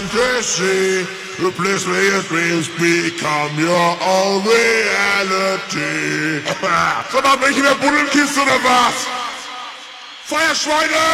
fantasy. Replace where your dreams become your own reality. Sag mal, welche der Buddelkiste oder was? Feuerschweine!